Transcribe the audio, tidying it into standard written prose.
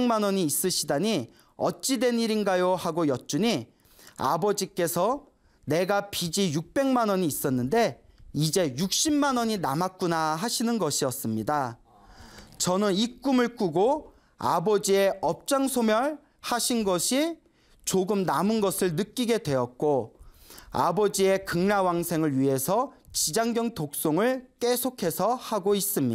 600만 원이 있으시다니 어찌 된 일인가요? 하고 여쭈니 아버지께서 내가 빚이 600만 원이 있었는데 이제 60만 원이 남았구나 하시는 것이었습니다. 저는 이 꿈을 꾸고 아버지의 업장소멸하신 것이 조금 남은 것을 느끼게 되었고, 아버지의 극락왕생을 위해서 지장경 독송을 계속해서 하고 있습니다.